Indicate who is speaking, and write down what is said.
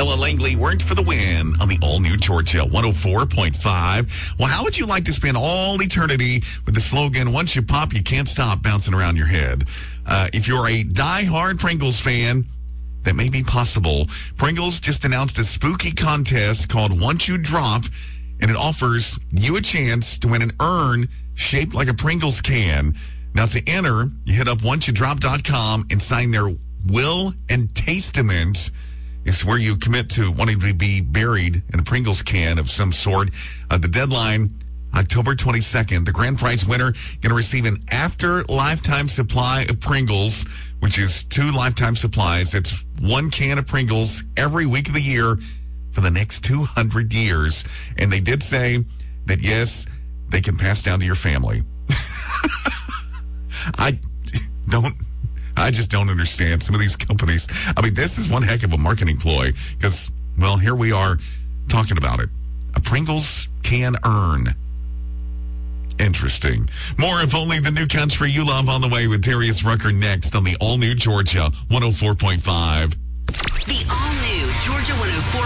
Speaker 1: Ella Langley worked for the win on the all-new Georgia 104.5. Well, how would you like to spend all eternity with the slogan, once you pop, you can't stop, bouncing around your head? If you're a die-hard Pringles fan, that may be possible. Pringles just announced a spooky contest called Once You Drop, and it offers you a chance to win an urn shaped like a Pringles can. Now, to enter, you hit up onceyoudrop.com and sign their will and testament. It's where you commit to wanting to be buried in a Pringles can of some sort. The deadline, October 22nd. The grand prize winner going to receive an after lifetime supply of Pringles, which is 2 lifetime supplies. It's 1 can of Pringles every week of the year for the next 200 years. And they did say that, yes, they can pass down to your family. I just don't understand some of these companies. I mean, this is one heck of a marketing ploy because, well, here we are talking about it. A Pringles can urn. Interesting. More of Only the New Country You Love on the way with Darius Rucker next on the all-new Georgia 104.5.
Speaker 2: The all-new Georgia 104.